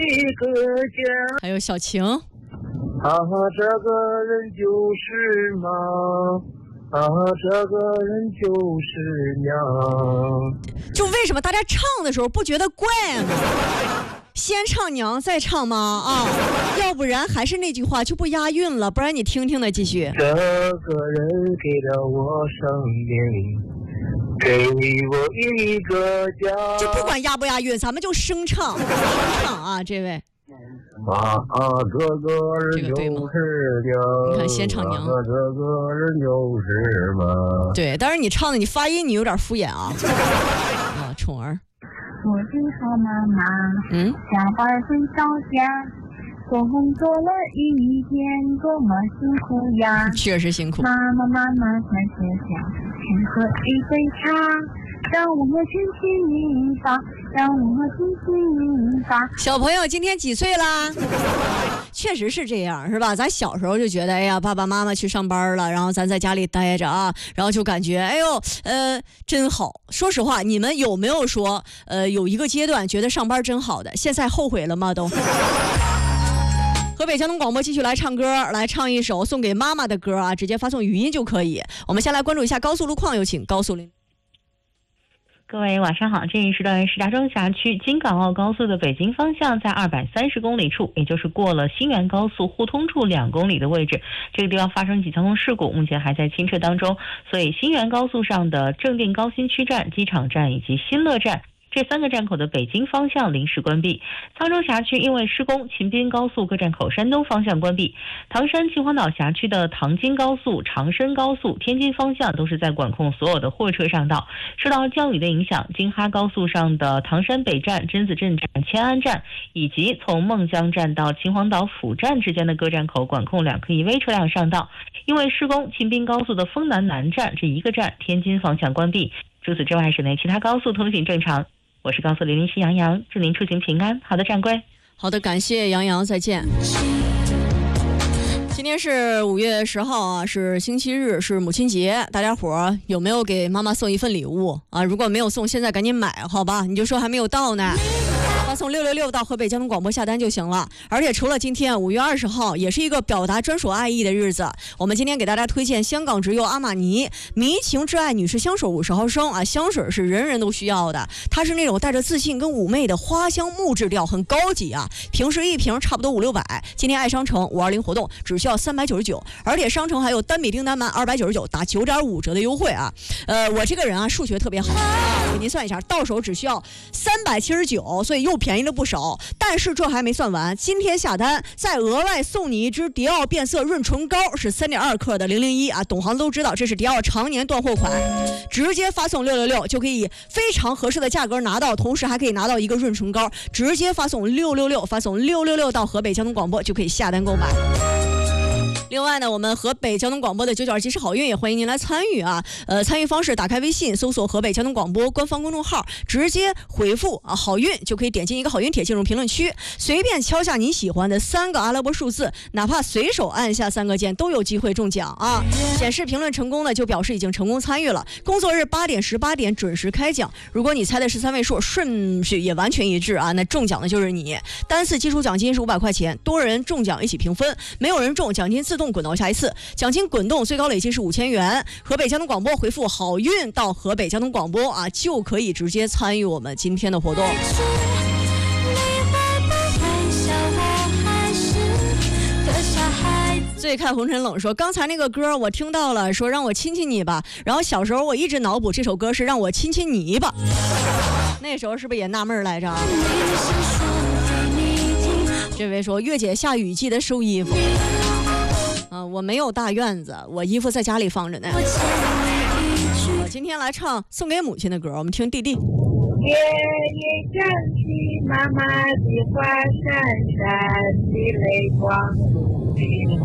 一个家。 还有小晴， 这个人就是妈，这个人就是娘。 就为什么大家唱的时候不觉得怪呢？先唱娘再唱妈啊，要不然还是那句话就不押韵了，不然你听听呢，继续。 这个人给了我生命，给我一个家。 就不管押不押韵，咱们就声唱啊，这位。 这个人就是娘。 你看先唱娘， 这个人就是妈。 对，但是你唱的你发音你有点敷衍啊。宠儿。 我是好妈妈，下班回到家，工作了一天，多么辛苦呀！ 确实辛苦。 妈妈在学校去喝一杯茶，让我们亲亲你吧，让我们亲亲你吧。 小朋友今天几岁啦？确实是这样，是吧？咱小时候就觉得，哎呀，爸爸妈妈去上班了，然后咱在家里待着啊，然后就感觉，哎呦，真好。说实话，你们有没有说，有一个阶段觉得上班真好的，现在后悔了吗？都。河北交通广播继续来唱歌，来唱一首送给妈妈的歌啊，直接发送语音就可以。我们先来关注一下高速路况，有请高速林。 各位晚上好，这一时段石家庄辖区京港澳高速的北京方向，在230公里处，也就是过了新源高速互通处2公里的位置，这个地方发生起交通事故，目前还在清撤当中，所以新源高速上的正定高新区站、机场站以及新乐站这3个站口的北京方向临时关闭。沧州辖区因为施工，秦滨高速各站口山东方向关闭。唐山秦皇岛辖区的唐津高速、长深高速天津方向都是在管控所有的货车上道。受到降雨的影响，京哈高速上的唐山北站、榛子镇站、迁安站以及从孟江站到秦皇岛府站之间的各站口管控2客一微车辆上道。因为施工，秦滨高速的丰南南站这1个站天津方向关闭。除此之外，省内其他高速通行正常。我是高速007杨洋，祝您出行平安。好的，掌柜。 好的，感谢杨洋，再见。今天是5月10号啊，是星期日，是母亲节，大家伙有没有给妈妈送一份礼物啊？如果没有送，现在赶紧买，好吧？你就说还没有到呢。发送666到河北交通广播下单就行了。而且除了今天5月20号也是一个表达专属爱意的日子，我们今天给大家推荐香港直邮阿玛尼迷情挚爱女士香水50毫升啊，香水是人人都需要的，它是那种带着自信跟妩媚的花香木质调，很高级啊，平时一瓶差不多500-600，今天爱商城520活动只需要399，而且商城还有单笔订单满299打9.5折的优惠啊。我这个人啊数学特别好啊，给您算一下，到手只需要379，所以又便宜了不少。但是这还没算完，今天下单再额外送你一支迪奥变色润唇膏，是3.2克的001啊，懂行都知道这是迪奥常年断货款，直接发送666就可以非常合适的价格拿到，同时还可以拿到一个润唇膏，直接发送666，发送666到河北交通广播就可以下单购买。另外呢，我们河北交通广播的9角即时好运也欢迎您来参与啊！参与方式打开微信搜索河北交通广播官方公众号，直接回复好运就可以点进一个好运帖进入评论区，随便敲下你喜欢的3个阿拉伯数字，哪怕随手按下3个键都有机会中奖啊！显示评论成功的就表示已经成功参与了。工作日8点18点准时开奖，如果你猜的是3位数，顺序也完全一致啊，那中奖的就是你。单次基础奖金是500块钱，多人中奖一起平分，没有人中奖金自动滚到下一次，奖金滚动最高累计是5000元。河北交通广播回复好运到河北交通广播啊，就可以直接参与我们今天的活动。最看红尘冷说，刚才那个歌我听到了，说让我亲亲你吧，然后小时候我一直脑补这首歌是让我亲亲你吧，那时候是不是也纳闷来着？这位说，月姐下雨记得收衣服。我没有大院子，我衣服在家里放着呢。我今天来唱送给母亲的歌，我们听弟弟。 爷爷想起妈妈的花闪闪的泪光。